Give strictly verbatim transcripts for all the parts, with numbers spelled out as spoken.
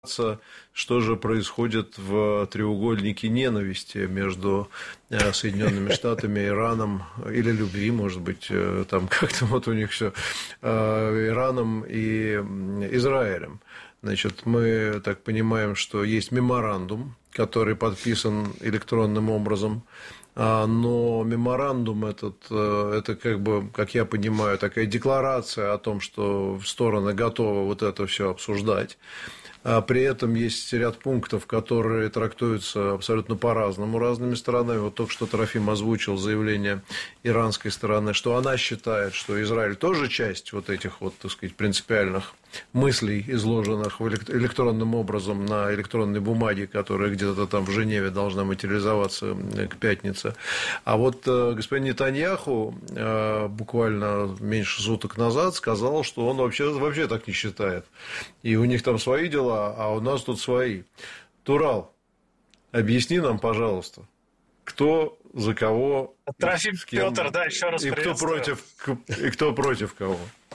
что же происходит в треугольнике ненависти между Соединенными Штатами, Ираном, или любви, может быть, там как-то вот у них все, Ираном и Израилем. Значит, мы так понимаем, что есть меморандум, который подписан электронным образом, но меморандум этот, это как бы, как я понимаю, такая декларация о том, что стороны готовы вот это все обсуждать. А при этом есть ряд пунктов, которые трактуются абсолютно по-разному, разными сторонами. Вот только что Трофим озвучил заявление иранской стороны, что она считает, что Израиль тоже часть вот этих вот, так сказать, принципиальных мыслей, изложенных электронным образом на электронной бумаге, которая где-то там в Женеве должна материализоваться к пятнице. А вот господин Нетаньяху буквально меньше суток назад сказал, что он вообще, вообще так не считает. И у них там свои дела, а у нас тут свои. Турал, объясни нам, пожалуйста, кто за кого, Трофим Петр, да, еще раз и кто против, и кто против кого.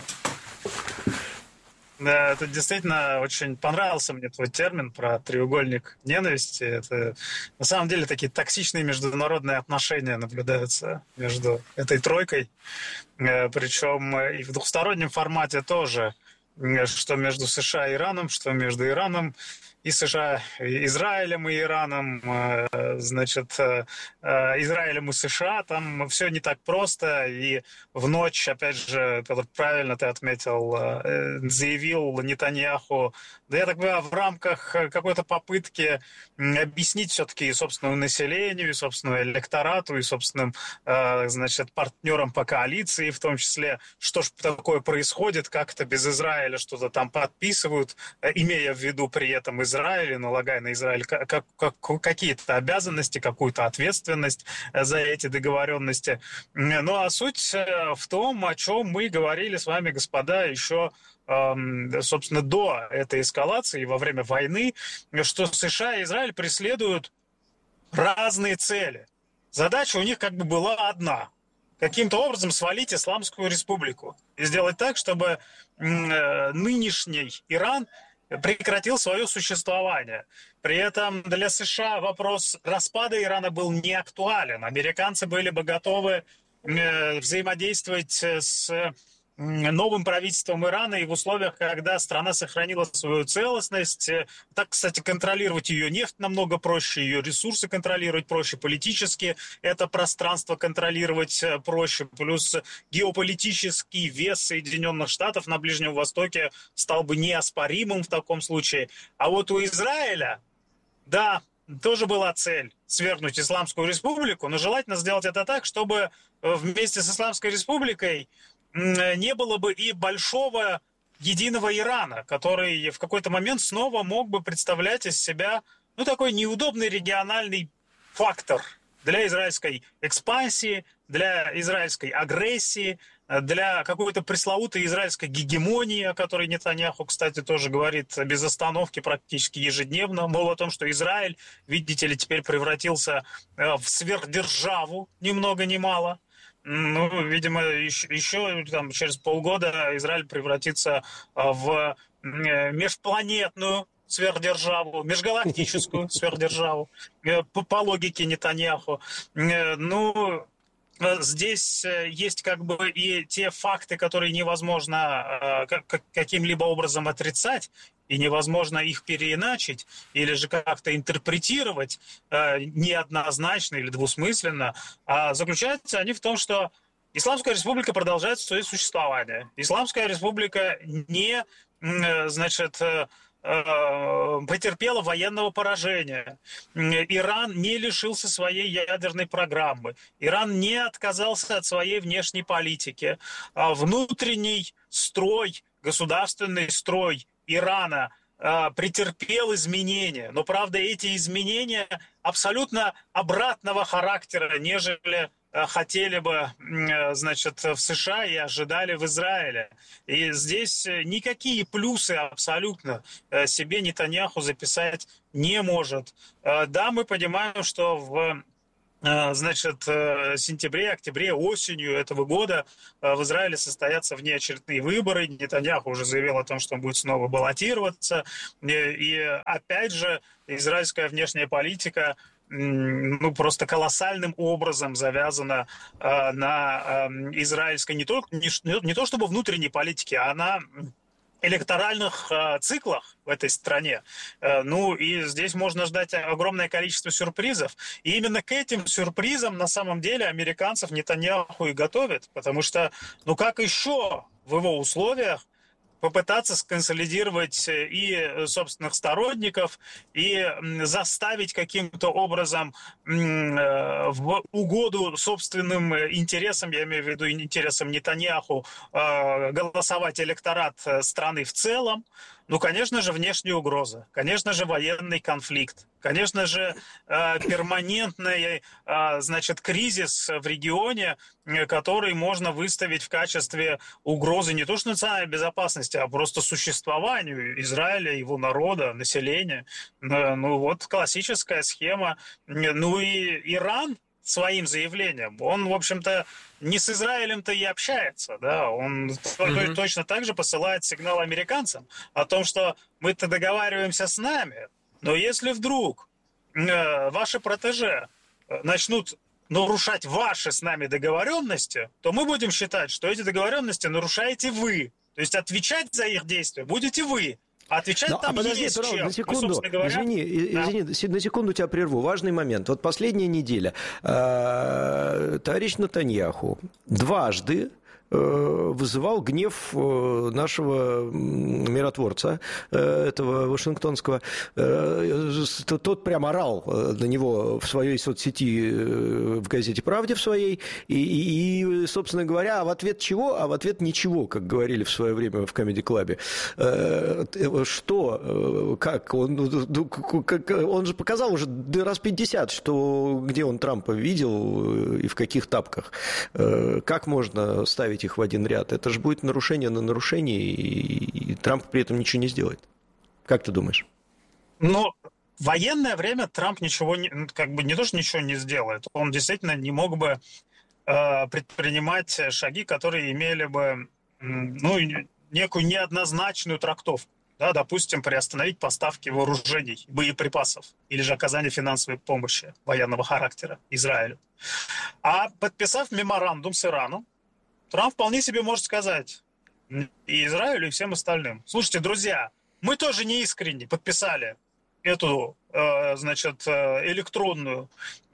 Да, это действительно очень понравился мне твой термин про треугольник ненависти. Это на самом деле такие токсичные международные отношения наблюдаются между этой тройкой. Причем и в двухстороннем формате тоже, что между США и Ираном, что между Ираном и США, и Израилем и Ираном, значит, Израилем и США, там все не так просто, и в ночь, опять же, Петр, правильно ты отметил, заявил Нетаньяху, да я так понимаю, в рамках какой-то попытки объяснить все-таки и собственному населению, и собственному электорату, и собственным, значит, партнерам по коалиции, в том числе, что же такое происходит, как это без Израиля что-то там подписывают, имея в виду при этом Израиль, Израиле, налагая на Израиль как, как, какие-то обязанности, какую-то ответственность за эти договоренности. Ну, а суть в том, о чем мы говорили с вами, господа, еще, собственно, до этой эскалации, во время войны, что США и Израиль преследуют разные цели. Задача у них как бы была одна – каким-то образом свалить Исламскую республику и сделать так, чтобы нынешний Иран прекратил свое существование. При этом для США вопрос распада Ирана был не актуален. Американцы были бы готовы взаимодействовать с новым правительством Ирана и в условиях, когда страна сохранила свою целостность. Так, кстати, контролировать ее нефть намного проще, ее ресурсы контролировать проще, политически это пространство контролировать проще. Плюс геополитический вес Соединенных Штатов на Ближнем Востоке стал бы неоспоримым в таком случае. А вот у Израиля, да, тоже была цель свергнуть Исламскую республику, но желательно сделать это так, чтобы вместе с Исламской республикой не было бы и большого единого Ирана, который в какой-то момент снова мог бы представлять из себя, ну, такой неудобный региональный фактор для израильской экспансии, для израильской агрессии, для какой-то пресловутой израильской гегемонии, о которой Нетаньяху, кстати, тоже говорит без остановки практически ежедневно, мол, о том, что Израиль, видите ли, теперь превратился в сверхдержаву, ни много ни мало. Ну, видимо, еще, еще там, через полгода Израиль превратится в межпланетную сверхдержаву, межгалактическую сверхдержаву, по, по логике Нетаньяху. Ну, здесь есть как бы и те факты, которые невозможно каким-либо образом отрицать, и невозможно их переиначить или же как-то интерпретировать э, неоднозначно или двусмысленно, а заключаются они в том, что Исламская республика продолжает свое существование. Исламская республика не, э, значит, э, потерпела военного поражения. Иран не лишился своей ядерной программы. Иран не отказался от своей внешней политики. А внутренний строй, государственный строй Ирана э, претерпел изменения, но, правда, эти изменения абсолютно обратного характера, нежели э, хотели бы, э, значит, в США и ожидали в Израиле. И здесь никакие плюсы абсолютно э, себе Нетаньяху записать не может. Э, да, мы понимаем, что в Значит, в сентябре, октябре, осенью этого года в Израиле состоятся внеочередные выборы. Нетаньяху уже заявил о том, что он будет снова баллотироваться. И опять же, израильская внешняя политика ну, просто колоссальным образом завязана на израильской не то, не, не то чтобы внутренней политике, а на электоральных э, циклах в этой стране. Э, ну и здесь можно ждать огромное количество сюрпризов. И именно к этим сюрпризам на самом деле американцев Нетаньяху и готовят. Потому что, ну как еще в его условиях попытаться сконсолидировать и собственных сторонников, и заставить каким-то образом в угоду собственным интересам, я имею в виду интересам Нетаньяху, голосовать электорат страны в целом. Ну, конечно же, внешняя угроза, конечно же, военный конфликт, конечно же, перманентный, значит, кризис в регионе, который можно выставить в качестве угрозы не то что национальной безопасности, а просто существованию Израиля, его народа, населения. Ну, вот классическая схема. Ну и Иран своим заявлением, он, в общем-то, не с Израилем-то и общается, да, он mm-hmm. точно так же посылает сигнал американцам о том, что мы-то договариваемся с нами, но если вдруг э, ваши протеже начнут нарушать ваши с нами договоренности, то мы будем считать, что эти договоренности нарушаете вы, то есть отвечать за их действия будете вы. А отвечать Но, там а подожди, есть Турал, чем. на секунду, Мы, говоря, извини, да. извини, на секунду тебя прерву. Важный момент. Вот последняя неделя. Э, товарищ Нетаньяху дважды вызывал гнев нашего миротворца, этого вашингтонского. Тот прям орал на него в своей соцсети, в газете «Правде» в своей. И, и, собственно говоря, а в ответ чего? А в ответ ничего, как говорили в свое время в Comedy Club. Что? Как? Он, он же показал уже раз пятьдесят, что, где он Трампа видел и в каких тапках. Как можно ставить их в один ряд? Это же будет нарушение на нарушение, и, и Трамп при этом ничего не сделает. Как ты думаешь? Ну, в военное время Трамп ничего, не, как бы не то, что ничего не сделает. Он действительно не мог бы э, предпринимать шаги, которые имели бы ну, некую неоднозначную трактовку. Да, допустим, приостановить поставки вооружений, боеприпасов или же оказание финансовой помощи военного характера Израилю. А подписав меморандум с Ираном, Трамп вполне себе может сказать и Израилю, и всем остальным: слушайте, друзья, мы тоже не искренне подписали эту, значит, электронную,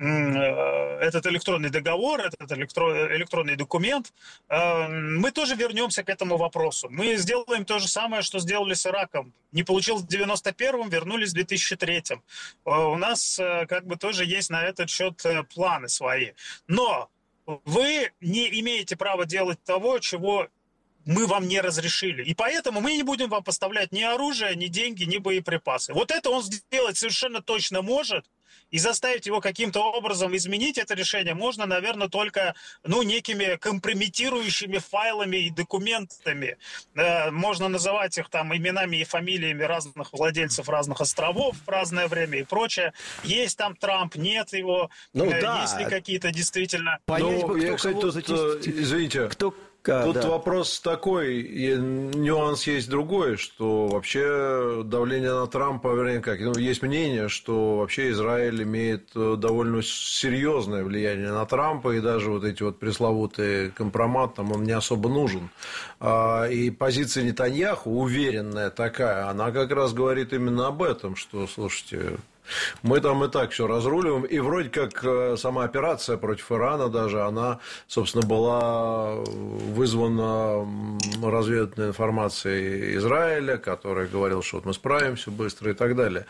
этот электронный договор, этот электронный документ. Мы тоже вернемся к этому вопросу. Мы сделаем то же самое, что сделали с Ираком. Не получилось в девяносто первом, вернулись в две тысячи третьем. У нас как бы тоже есть на этот счет планы свои. Но вы не имеете права делать того, чего мы вам не разрешили. И поэтому мы не будем вам поставлять ни оружие, ни деньги, ни боеприпасы. Вот это он сделать совершенно точно может. И заставить его каким-то образом изменить это решение можно, наверное, только ну, некими компрометирующими файлами и документами. Э, можно называть их там именами и фамилиями разных владельцев разных островов в разное время и прочее. Есть там Трамп, нет его. Ну, э, да. Есть ли какие-то действительно... Понять, ну, я, кстати, тут, извините... Кто... А, Тут да. вопрос такой, и нюанс есть другой, что вообще давление на Трампа, вернее, как, ну, есть мнение, что вообще Израиль имеет довольно серьезное влияние на Трампа, и даже вот эти вот пресловутые компромат, там он не особо нужен. И позиция Нетаньяху, уверенная такая, она как раз говорит именно об этом, что, слушайте... Мы там и так все разруливаем. И вроде как сама операция против Ирана даже, она, собственно, была вызвана разведывательной информацией Израиля, который говорил, что вот мы справимся быстро и так далее.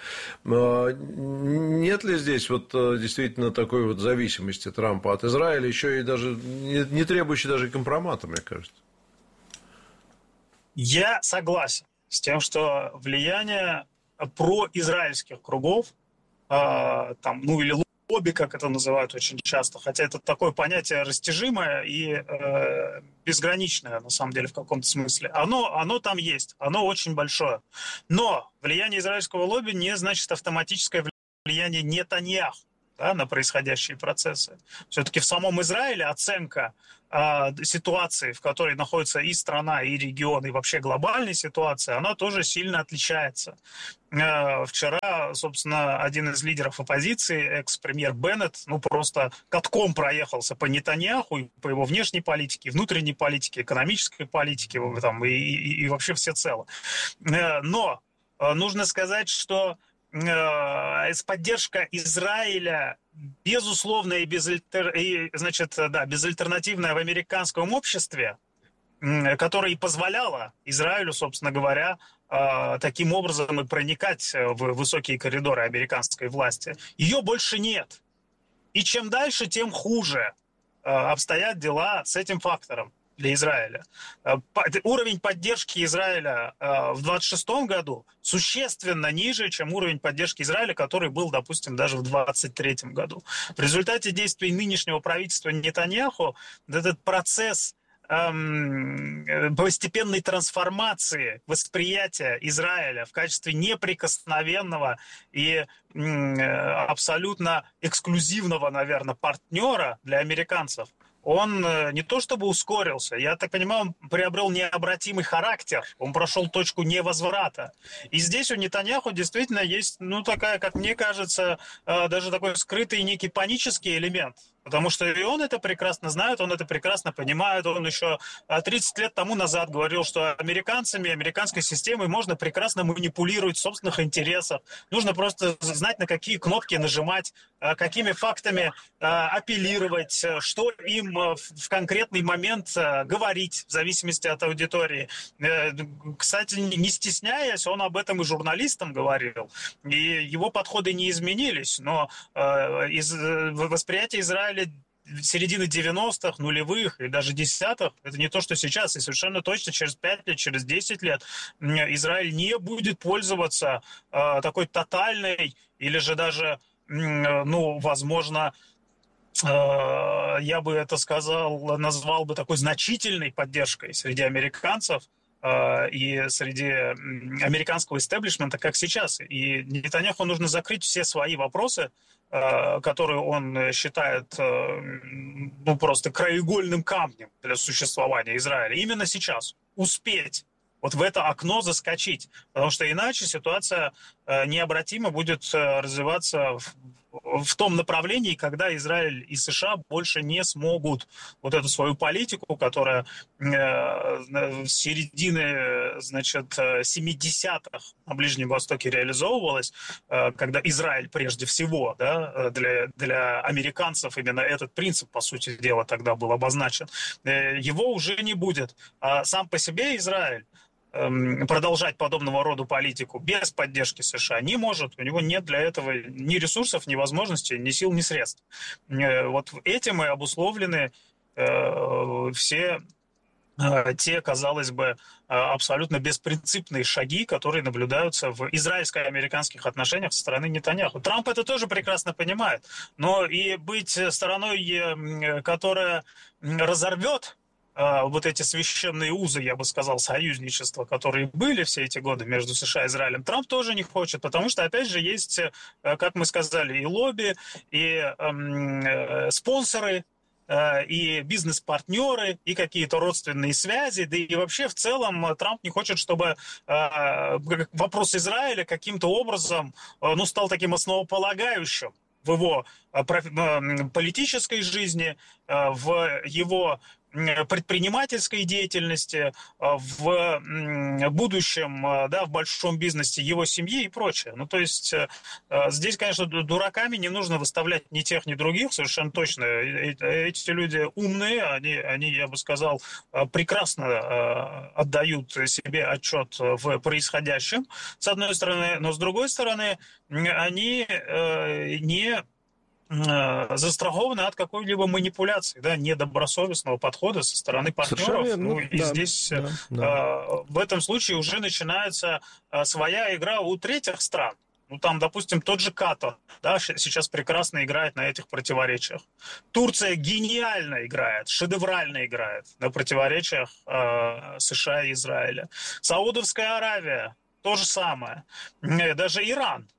Нет ли здесь вот действительно такой вот зависимости Трампа от Израиля, еще и даже не требующей даже компромата, мне кажется? Я согласен с тем, что влияние произраильских кругов, там, ну или лобби, как это называют очень часто, хотя это такое понятие растяжимое и э, безграничное, на самом деле, в каком-то смысле. Оно, оно там есть, оно очень большое. Но влияние израильского лобби не значит автоматическое влияние Нетаньяху. да, на происходящие процессы. Все-таки в самом Израиле оценка э, ситуации, в которой находится и страна, и регион, и вообще глобальная ситуация, она тоже сильно отличается. Э, вчера, собственно, один из лидеров оппозиции, экс-премьер Беннет, ну просто катком проехался по Нетаньяху, по его внешней политике, внутренней политике, экономической политике, там, и, и, и вообще всецело. Э, но э, нужно сказать, что поддержка Израиля безусловно и, безальтер... и значит, да, безальтернативная в американском обществе, которая и позволяла Израилю, собственно говоря, таким образом и проникать в высокие коридоры американской власти. Ее больше нет. И чем дальше, тем хуже обстоят дела с этим фактором для Израиля. Уровень поддержки Израиля в двадцать шестом году существенно ниже, чем уровень поддержки Израиля, который был, допустим, даже в двадцать третьем году. В результате действий нынешнего правительства Нетаньяху этот процесс эм, постепенной трансформации восприятия Израиля в качестве неприкосновенного и эм, абсолютно эксклюзивного, наверное, партнера для американцев, он не то чтобы ускорился, я так понимаю, он приобрел необратимый характер, он прошел точку невозврата. И здесь у Нетаньяху действительно есть, ну, такая, как мне кажется, даже такой скрытый некий панический элемент. Потому что и он это прекрасно знает, он это прекрасно понимает. Он еще тридцать лет тому назад говорил, что американцами, американской системой можно прекрасно манипулировать в собственных интересах. Нужно просто знать, на какие кнопки нажимать, какими фактами апеллировать, что им в конкретный момент говорить, в зависимости от аудитории. Кстати, не стесняясь, он об этом и журналистам говорил. И его подходы не изменились. Но из восприятия Израиля середины девяностых, нулевых и даже десятых, это не то, что сейчас, и совершенно точно через пять лет, через десять лет Израиль не будет пользоваться э, такой тотальной или же даже, э, ну, возможно, э, я бы это сказал, назвал бы такой значительной поддержкой среди американцев э, и среди американского истеблишмента, как сейчас. И Нетаньяху нужно закрыть все свои вопросы, который он считает, ну, просто краеугольным камнем для существования Израиля. Именно сейчас успеть вот в это окно заскочить, потому что иначе ситуация необратимо будет развиваться в в том направлении, когда Израиль и США больше не смогут вот эту свою политику, которая э, с середины, значит, семидесятых на Ближнем Востоке реализовывалась, э, когда Израиль прежде всего, да, для, для американцев именно этот принцип, по сути дела, тогда был обозначен, э, его уже не будет. А сам по себе Израиль продолжать подобного рода политику без поддержки США не может. У него нет для этого ни ресурсов, ни возможностей, ни сил, ни средств. Вот этим и обусловлены все те, казалось бы, абсолютно беспринципные шаги, которые наблюдаются в израильско-американских отношениях со стороны Нетаньяху. Трамп это тоже прекрасно понимает. Но и быть стороной, которая разорвет вот эти священные узы, я бы сказал, союзничества, которые были все эти годы между США и Израилем, Трамп тоже не хочет, потому что, опять же, есть, как мы сказали, и лобби, и э, спонсоры, э, и бизнес-партнеры, и какие-то родственные связи, да и вообще в целом Трамп не хочет, чтобы э, вопрос Израиля каким-то образом э, ну, стал таким основополагающим в его э, политической жизни, э, в его предпринимательской деятельности, в будущем, да, в большом бизнесе его семьи и прочее. Ну, то есть здесь, конечно, дураками не нужно выставлять ни тех, ни других, совершенно точно. Эти люди умные, они, они, я бы сказал, прекрасно отдают себе отчет в происходящем, с одной стороны, но с другой стороны, они не застрахованы от какой-либо манипуляции, да, недобросовестного подхода со стороны партнеров. Ну, и да, здесь да, да. Э, в этом случае уже начинается э, своя игра у третьих стран. Ну, там, допустим, тот же Катар, да, сейчас прекрасно играет на этих противоречиях. Турция гениально играет, шедеврально играет на противоречиях э, США и Израиля. Саудовская Аравия то же самое. Даже Иран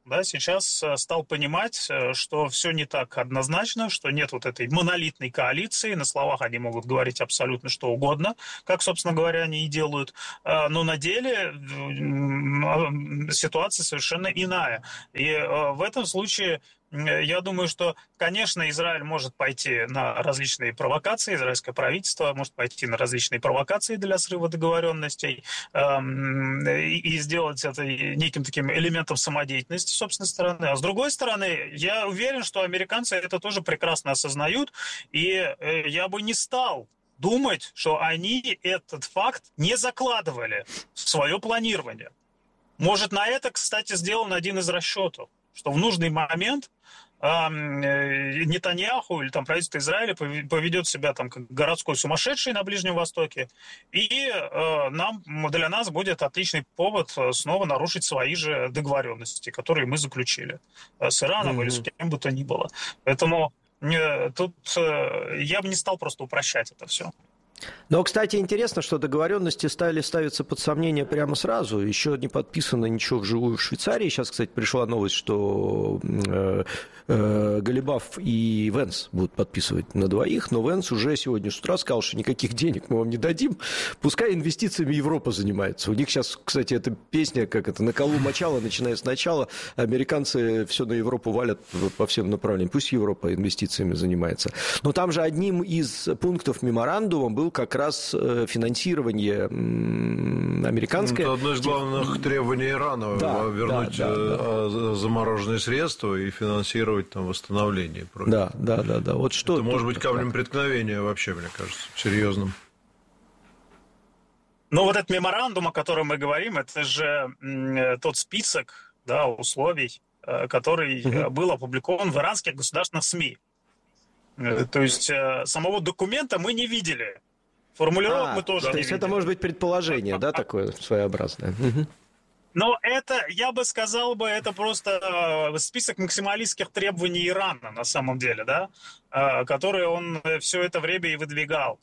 да, сейчас стал понимать, что все не так однозначно, что нет вот этой монолитной коалиции. На словах они могут говорить абсолютно что угодно, как, собственно говоря, они и делают. Но на деле ситуация совершенно иная. И в этом случае я думаю, что, конечно, Израиль может пойти на различные провокации, израильское правительство может пойти на различные провокации для срыва договоренностей эм, и, и сделать это неким таким элементом самодеятельности с собственной стороны. А с другой стороны, я уверен, что американцы это тоже прекрасно осознают, и э, я бы не стал думать, что они этот факт не закладывали в свое планирование. Может, на это, кстати, сделан один из расчетов, что в нужный момент э, Нетаньяху или там правительство Израиля поведет себя там как городской сумасшедший на Ближнем Востоке, и э, нам, для нас будет отличный повод снова нарушить свои же договоренности, которые мы заключили с Ираном mm-hmm. или с кем бы то ни было. Поэтому э, тут э, я бы не стал просто упрощать это все. Но, кстати, интересно, что договоренности стали ставиться под сомнение прямо сразу. Еще не подписано ничего вживую в Швейцарии. Сейчас, кстати, пришла новость, что э, э, Галибаф и Венс будут подписывать на двоих. Но Венс уже сегодня с утра сказал, что никаких денег мы вам не дадим. Пускай инвестициями Европа занимается. У них сейчас, кстати, эта песня, как это, на колу мочала, начиная с начала. Американцы все на Европу валят по всем направлениям. Пусть Европа инвестициями занимается. Но там же одним из пунктов меморандума был как раз финансирование американское. Это одно из главных требований Ирана, да, вернуть да, да, да. замороженные средства и финансировать там восстановление. Да, да, да, да. Вот что это может быть камнем преткновения вообще, мне кажется, серьезным. Ну, вот этот меморандум, о котором мы говорим, это же тот список, да, условий, который угу. был опубликован в иранских государственных СМИ. То есть самого документа мы не видели. Формулировок а, мы тоже то не есть видели. Это может быть предположение, да, такое своеобразное? Угу. Но это, я бы сказал бы, это просто список максималистских требований Ирана, на самом деле, да, которые он все это время и выдвигал.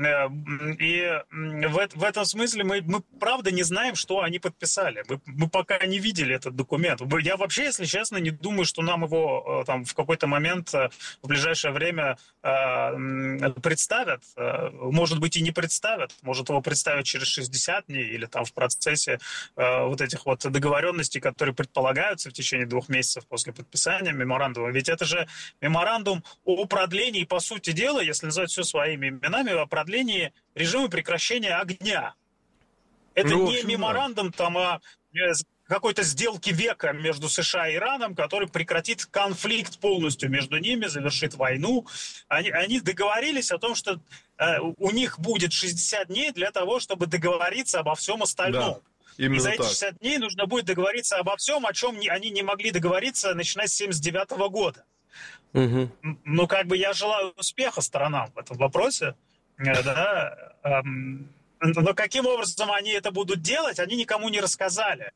И в, в этом смысле мы, мы правда не знаем, что они подписали. Мы, мы пока не видели этот документ. Я вообще, если честно, не думаю, что нам его там в какой-то момент в ближайшее время представят. Может быть, и не представят. Может, его представят через шестьдесят дней или там в процессе вот этих вот договоренностей, которые предполагаются в течение двух месяцев после подписания меморандума. Ведь это же меморандум о продлении, по сути дела, если называть все своими именами, о продлении режима прекращения огня. Это ну, не меморандум там о какой-то сделки века между США и Ираном, который прекратит конфликт полностью между ними, завершит войну. Они, они договорились о том, что э, у них будет шестьдесят дней для того, чтобы договориться обо всем остальном. Да. Именно и за эти так. шестьдесят дней нужно будет договориться обо всем, о чем не, они не могли договориться, начиная с семьдесят девятого года. Угу. Ну, как бы я желаю успеха сторонам в этом вопросе. Да, эм, но каким образом они это будут делать, они никому не рассказали.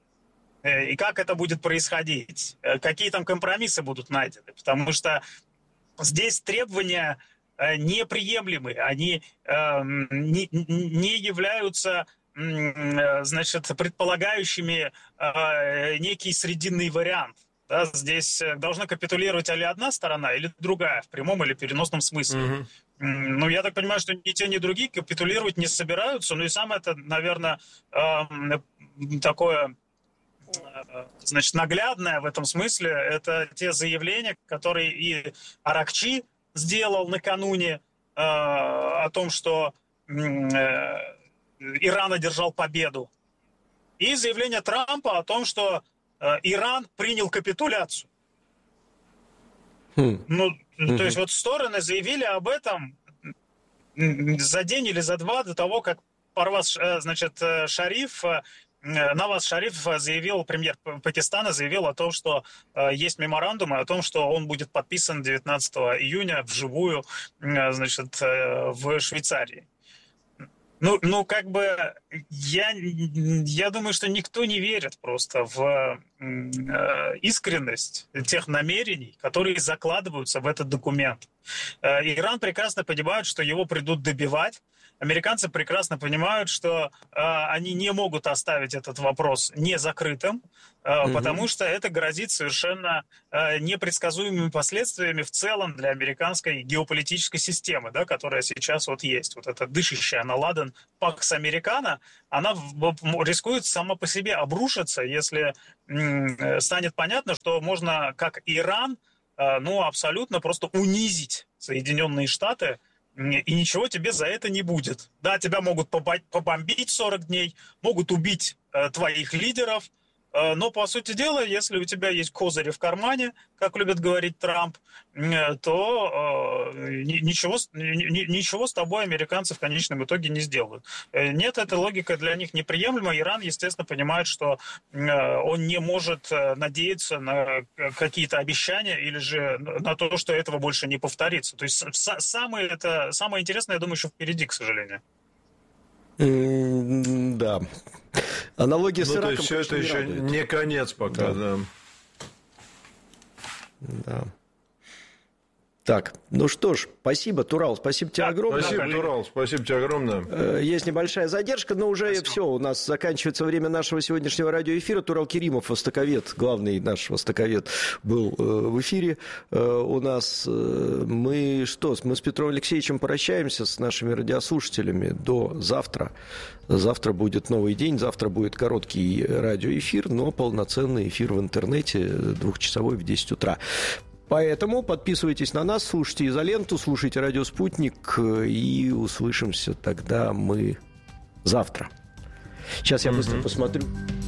И как это будет происходить. Какие там компромиссы будут найдены. Потому что здесь требования неприемлемые. Они эм, не, не являются... значит, предполагающими э, некий срединный вариант. Да, здесь должна капитулировать или одна сторона, или другая, в прямом или переносном смысле. Mm-hmm. Ну, я так понимаю, что ни те, ни другие капитулировать не собираются. Ну и самое это, наверное, э, такое, э, значит, наглядное в этом смысле, это те заявления, которые и Аракчи сделал накануне э, о том, что э, Иран одержал победу. И заявление Трампа о том, что э, Иран принял капитуляцию. Хм. Ну, mm-hmm. то есть вот стороны заявили об этом за день или за два до того, как Парваз, э, значит, Шариф, э, Наваз Шариф заявил, премьер Пакистана заявил о том, что э, есть меморандум, и о том, что он будет подписан девятнадцатого июня вживую, э, значит, э, в Швейцарии. Ну, ну, как бы, я, я думаю, что никто не верит просто в э, искренность тех намерений, которые закладываются в этот документ. Э, Иран прекрасно понимает, что его придут добивать, американцы прекрасно понимают, что э, они не могут оставить этот вопрос не закрытым, э, mm-hmm. потому что это грозит совершенно э, непредсказуемыми последствиями в целом для американской геополитической системы, да, которая сейчас вот есть. Вот эта дышащая на ладан Пакс Американо, она рискует сама по себе обрушиться, если м, станет понятно, что можно, как Иран, э, ну, абсолютно просто унизить Соединенные Штаты, и ничего тебе за это не будет. Да, тебя могут побомбить сорок дней, могут убить э, твоих лидеров, э, но, по сути дела, если у тебя есть козыри в кармане, как любит говорить Трамп, э, то э, ничего, ни, ничего с тобой американцы в конечном итоге не сделают. Э, нет, эта логика для них неприемлема. Иран, естественно, понимает, что э, он не может э, надеяться на какие-то обещания или же на то, что этого больше не повторится. То есть с- самое, это, самое интересное, я думаю, еще впереди, к сожалению. Mm, да. Аналогия ну, с Ираком, то есть все это еще радует. Не конец пока, да. да. Да. Так, ну что ж, спасибо, Турал, спасибо тебе огромное. Спасибо, Турал, спасибо тебе огромное. Есть небольшая задержка, но уже спасибо. Все, у нас заканчивается время нашего сегодняшнего радиоэфира. Турал Керимов, востоковед, главный наш востоковед, был в эфире у нас. Мы что, мы с Петром Алексеевичем прощаемся с нашими радиослушателями до завтра. Завтра будет новый день, завтра будет короткий радиоэфир, но полноценный эфир в интернете, двухчасовой в десять утра. Поэтому подписывайтесь на нас, слушайте «Изоленту», слушайте «Радио Спутник», и услышимся тогда мы завтра. Сейчас я быстро mm-hmm. посмотрю.